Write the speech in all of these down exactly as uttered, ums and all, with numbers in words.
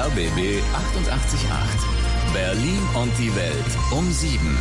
R B B achtundachtzig Komma acht. Berlin und die Welt um sieben.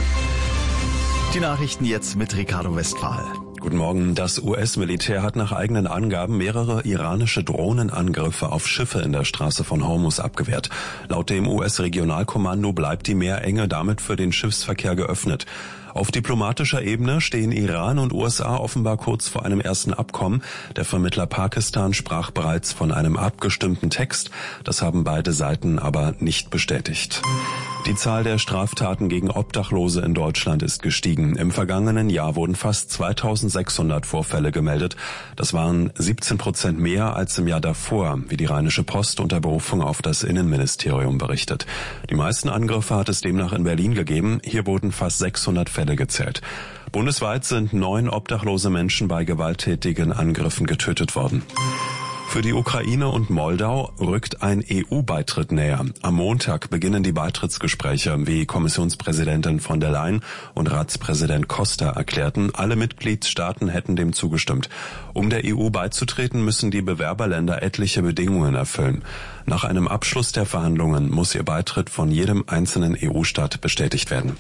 Die Nachrichten jetzt mit Ricardo Westphal. Guten Morgen. Das U S-Militär hat nach eigenen Angaben mehrere iranische Drohnenangriffe auf Schiffe in der Straße von Hormuz abgewehrt. Laut dem U S-Regionalkommando bleibt die Meerenge damit für den Schiffsverkehr geöffnet. Auf diplomatischer Ebene stehen Iran und U S A offenbar kurz vor einem ersten Abkommen. Der Vermittler Pakistan sprach bereits von einem abgestimmten Text. Das haben beide Seiten aber nicht bestätigt. Die Zahl der Straftaten gegen Obdachlose in Deutschland ist gestiegen. Im vergangenen Jahr wurden fast zweitausendsechshundert Vorfälle gemeldet. Das waren siebzehn Prozent mehr als im Jahr davor, wie die Rheinische Post unter Berufung auf das Innenministerium berichtet. Die meisten Angriffe hat es demnach in Berlin gegeben. Hier wurden fast sechshundert Fälle gezählt. Bundesweit sind neun obdachlose Menschen bei gewalttätigen Angriffen getötet worden. Für die Ukraine und Moldau rückt ein E U-Beitritt näher. Am Montag beginnen die Beitrittsgespräche, wie Kommissionspräsidentin von der Leyen und Ratspräsident Costa erklärten. Alle Mitgliedstaaten hätten dem zugestimmt. Um der E U beizutreten, müssen die Bewerberländer etliche Bedingungen erfüllen. Nach einem Abschluss der Verhandlungen muss ihr Beitritt von jedem einzelnen E U-Staat bestätigt werden.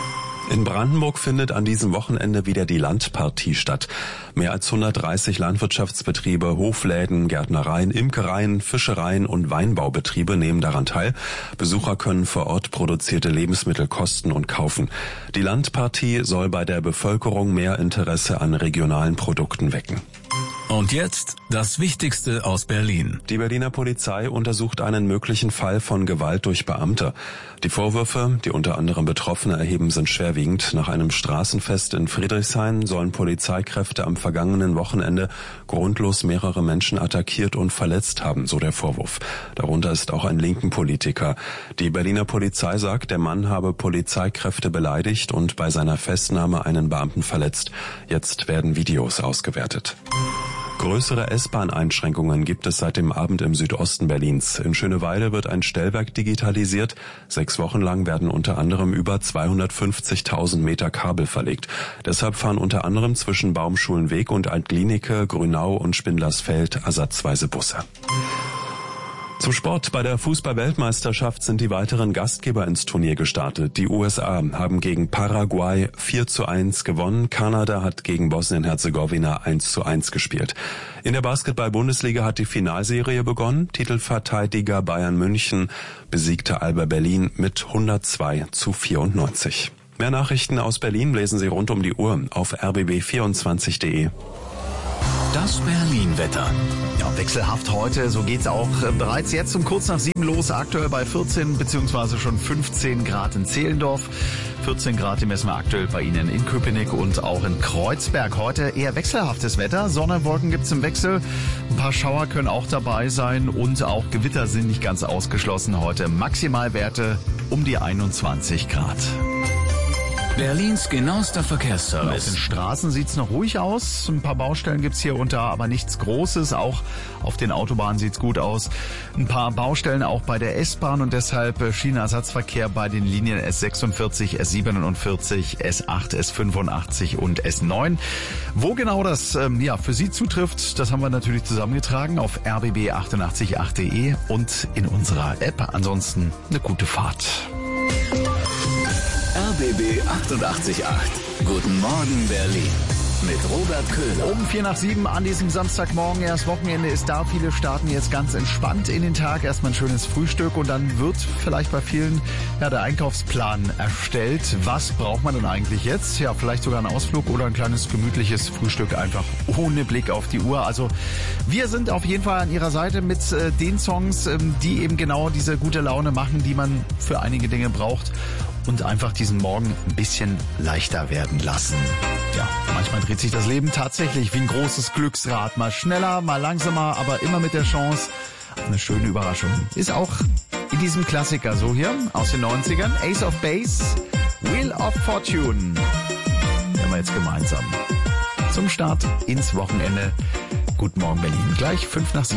In Brandenburg findet an diesem Wochenende wieder die Landpartie statt. Mehr als hundertdreißig Landwirtschaftsbetriebe, Hofläden, Gärtnereien, Imkereien, Fischereien und Weinbaubetriebe nehmen daran teil. Besucher können vor Ort produzierte Lebensmittel kosten und kaufen. Die Landpartie soll bei der Bevölkerung mehr Interesse an regionalen Produkten wecken. Und jetzt das Wichtigste aus Berlin. Die Berliner Polizei untersucht einen möglichen Fall von Gewalt durch Beamte. Die Vorwürfe, die unter anderem Betroffene erheben, sind schwerwiegend. Nach einem Straßenfest in Friedrichshain sollen Polizeikräfte am vergangenen Wochenende grundlos mehrere Menschen attackiert und verletzt haben, so der Vorwurf. Darunter ist auch ein linken Politiker. Die Berliner Polizei sagt, der Mann habe Polizeikräfte beleidigt und bei seiner Festnahme einen Beamten verletzt. Jetzt werden Videos ausgewertet. Größere S-Bahn-Einschränkungen gibt es seit dem Abend im Südosten Berlins. In Schöneweide wird ein Stellwerk digitalisiert. Sechs Wochen lang werden unter anderem über zweihundertfünfzigtausend Meter Kabel verlegt. Deshalb fahren unter anderem zwischen Baumschulenweg und Altglienicke, Grünau und Spindlersfeld ersatzweise Busse. Zum Sport. Bei der Fußball-Weltmeisterschaft sind die weiteren Gastgeber ins Turnier gestartet. Die U S A haben gegen Paraguay vier zu eins gewonnen. Kanada hat gegen Bosnien-Herzegowina eins zu eins gespielt. In der Basketball-Bundesliga hat die Finalserie begonnen. Titelverteidiger Bayern München besiegte Alba Berlin mit hundertzwei zu vierundneunzig. Mehr Nachrichten aus Berlin lesen Sie rund um die Uhr auf r b b vierundzwanzig punkt de. Das Berlin-Wetter. Ja, wechselhaft heute, so geht's auch äh, bereits jetzt um kurz nach sieben los, aktuell bei vierzehn bzw. schon fünfzehn Grad in Zehlendorf. vierzehn Grad messen wir aktuell bei Ihnen in Köpenick und auch in Kreuzberg. Heute eher wechselhaftes Wetter, Sonne, Wolken gibt's im Wechsel. Ein paar Schauer können auch dabei sein und auch Gewitter sind nicht ganz ausgeschlossen. Heute Maximalwerte um die einundzwanzig Grad. Berlins genauester Verkehrsservice. Auf den Straßen sieht's noch ruhig aus. Ein paar Baustellen gibt's hier und da, aber nichts Großes. Auch auf den Autobahnen sieht's gut aus. Ein paar Baustellen auch bei der S-Bahn und deshalb Schienenersatzverkehr bei den Linien S sechsundvierzig, S siebenundvierzig, S acht, S fünfundachtzig und S neun. Wo genau das ähm, ja für Sie zutrifft, das haben wir natürlich zusammengetragen auf r b b achtundachtzig punkt acht punkt de und in unserer App. Ansonsten eine gute Fahrt. R B B achtundachtzig Komma acht. Guten Morgen Berlin. Mit Robert Köhler. Um vier nach sieben an diesem Samstagmorgen, erst Wochenende ist da. Viele starten jetzt ganz entspannt in den Tag. Erstmal ein schönes Frühstück und dann wird vielleicht bei vielen ja der Einkaufsplan erstellt. Was braucht man denn eigentlich jetzt? Ja, vielleicht sogar einen Ausflug oder ein kleines gemütliches Frühstück einfach ohne Blick auf die Uhr. Also wir sind auf jeden Fall an Ihrer Seite mit äh, den Songs, ähm, die eben genau diese gute Laune machen, die man für einige Dinge braucht. Und einfach diesen Morgen ein bisschen leichter werden lassen. Ja, manchmal dreht sich das Leben tatsächlich wie ein großes Glücksrad. Mal schneller, mal langsamer, aber immer mit der Chance auf eine schöne Überraschung. Ist auch in diesem Klassiker so hier aus den neunzigern. Ace of Base, Wheel of Fortune. Hören wir jetzt gemeinsam zum Start ins Wochenende. Guten Morgen Berlin. Gleich fünf nach sieben.